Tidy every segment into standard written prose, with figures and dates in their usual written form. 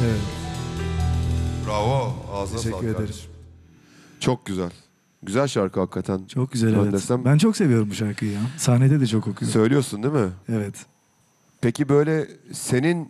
Evet. Bravo. Ağzına Teşekkür sağlık ederim. kardeşim. Çok güzel. Güzel şarkı hakikaten. Çok güzel, Ben evet. desem- Ben çok seviyorum bu şarkıyı ya. Sahnede de çok okuyorum. Söylüyorsun değil mi? Evet. Peki böyle senin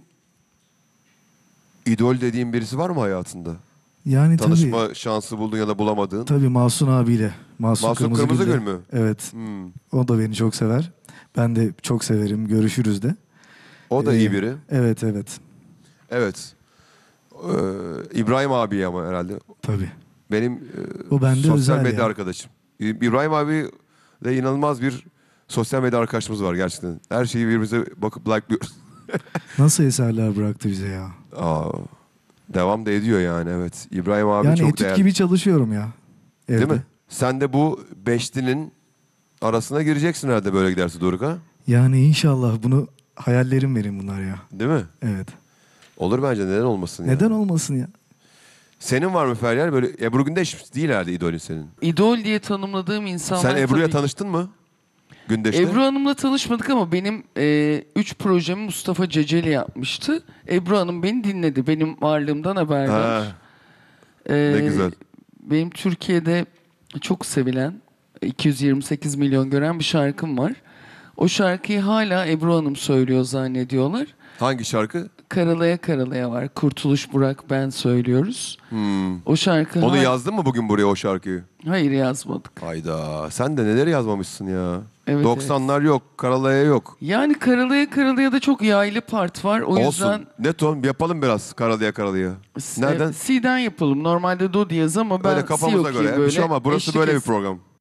idol dediğin birisi var mı hayatında? Yani Tanışma şansı buldun ya da bulamadığın. tabii Mahsun abiyle. Mahsun Mahsun Kırmızıgül'le. Kırmızıgül mü? Evet. Hmm. O da beni çok sever. Ben de çok severim. Görüşürüz de. O da iyi biri. Evet, evet. Evet. İbrahim abi ama herhalde. Tabii. Benim O bende sosyal özel medya ya. arkadaşım. İbrahim abi de inanılmaz bir sosyal medya arkadaşımız var gerçekten. Her şeyi birbirimize bakıp like'lıyoruz. Nasıl eserler bıraktı bize ya. Aa, devam da ediyor yani, evet. İbrahim abi Yani çok etüt değerli. gibi çalışıyorum ya. Evde. Değil mi? Sen de bu beşlinin arasına gireceksin herhalde böyle giderse Doruk, ha? Yani inşallah bunu hayallerim benim bunlar ya. Değil mi? Evet. Olur bence, neden olmasın ya? Neden olmasın ya? Senin var mı Feryal? Böyle Ebru Gündeş değil herhalde idolün senin. İdol diye tanımladığım insanlar Sen Ebru'ya tabii- tanıştın mı? Gündeş'te. Ebru Hanım'la tanışmadık ama benim 3 projemi Mustafa Ceceli yapmıştı. Ebru Hanım beni dinledi. Benim varlığımdan haberdar. Ha, ne güzel. Benim Türkiye'de çok sevilen, 228 milyon gören bir şarkım var. O şarkıyı hala Ebru Hanım söylüyor zannediyorlar. Hangi şarkı? Karalaya Karalaya var. Kurtuluş Burak ben söylüyoruz. O şarkı Onu yazdın mı bugün buraya, o şarkıyı? Hayır, yazmadık. Hayda. Sen de neler yazmamışsın ya. Evet, 90'lar yok. Karalaya yok. Yani Karalaya Karalaya da çok yaylı part var. O Olsun. yüzden Ne ton? Yapalım biraz Karalaya Karalaya. Nereden? C'den yapalım. Normalde do diyez ama ben Öyle C kafamıza okuyayım göre. böyle. Bir şey ama burası Eşlik böyle bir etsin. program.